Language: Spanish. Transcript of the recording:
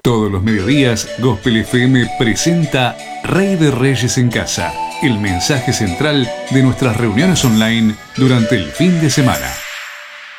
Todos los mediodías, Gospel FM presenta Rey de Reyes en Casa, el mensaje central de nuestras reuniones online durante el fin de semana.